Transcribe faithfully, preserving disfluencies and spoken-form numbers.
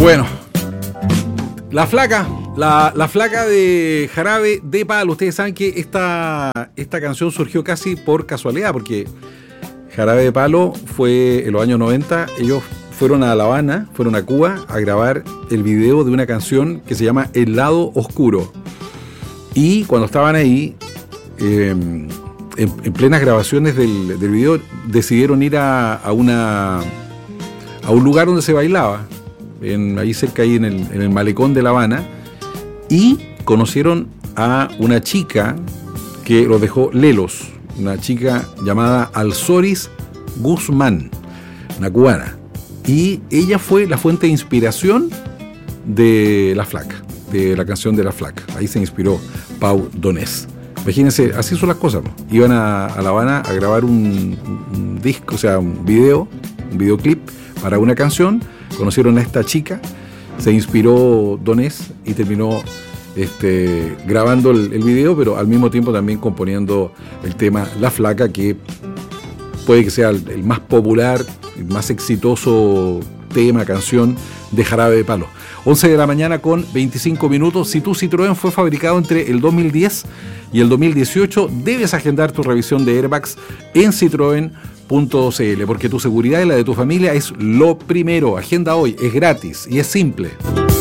Bueno, la flaca, la, la flaca de Jarabe de Palo. Ustedes saben que esta, esta canción surgió casi por casualidad, porque Jarabe de Palo fue en los años noventa, ellos fueron a La Habana, fueron a Cuba a grabar el video de una canción que se llama El Lado Oscuro. Y cuando estaban ahí, eh, en, en plenas grabaciones del, del video, decidieron ir a, a, una, a un lugar donde se bailaba, en, ahí cerca, ahí en el, en el malecón de La Habana, y conocieron a una chica que los dejó lelos, una chica llamada Alzoris Guzmán, una cubana. Y ella fue la fuente de inspiración de La Flaca, de la canción de La Flaca. Ahí se inspiró Pau Donés. Imagínense, así son las cosas, ¿no? Iban a, a La Habana a grabar un, un disco, o sea, un video, un videoclip para una canción. Conocieron a esta chica, se inspiró Donés y terminó este, grabando el, el video, pero al mismo tiempo también componiendo el tema La Flaca, que puede que sea el, el más popular, el más exitoso tema, canción de Jarabe de Palo. once de la mañana con veinticinco minutos. Si tu Citroën fue fabricado entre el dos mil diez y el dos mil dieciocho, debes agendar tu revisión de airbags en citroen punto c l, porque tu seguridad y la de tu familia es lo primero. Agenda hoy, es gratis y es simple.